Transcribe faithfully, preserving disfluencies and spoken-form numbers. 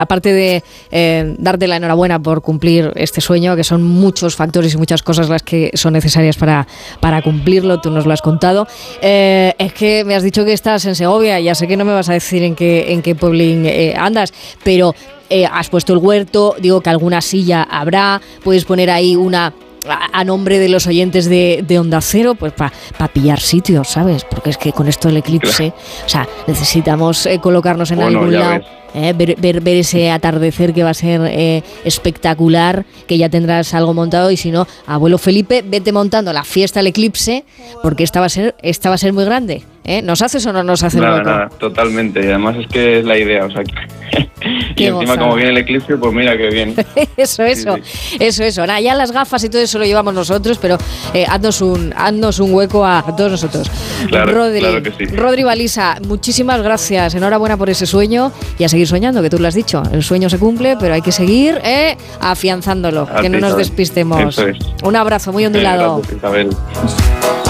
aparte de eh, darte la enhorabuena por cumplir este sueño, que son muchos factores y muchas cosas las que son necesarias para, para cumplirlo, tú nos lo has contado, eh, es que me has dicho que estás en Segovia, ya sé que no me vas a decir en qué, en qué pueblín eh, andas, pero eh, has puesto el huerto, digo que alguna silla habrá, puedes poner ahí una... a nombre de los oyentes de, de Onda Cero, pues para pa pillar sitios, ¿sabes? Porque es que con esto del eclipse, o sea, necesitamos eh, colocarnos en bueno, algún lado, eh, ver, ver, ver ese atardecer que va a ser eh, espectacular, que ya tendrás algo montado, y si no, abuelo Felipe, vete montando la fiesta del eclipse, porque esta va a ser, esta va a ser muy grande, ¿eh? ¿Nos haces o no nos haces nada, el hueco? Nada, totalmente, y además es que es la idea, o sea, que y encima gozada. Como viene el eclipse, pues mira qué bien. eso, eso, sí, sí. eso, eso. Nada, ya las gafas y todo eso lo llevamos nosotros, pero eh, haznos un, haznos un hueco a, a todos nosotros. Claro, Rodri, claro que sí. Rodri Balisa, muchísimas gracias, enhorabuena por ese sueño y a seguir soñando, que tú lo has dicho, el sueño se cumple, pero hay que seguir eh, afianzándolo, a que ti, no nos Isabel. Despistemos. Es. Un abrazo muy ondulado. Eh, gracias, Isabel.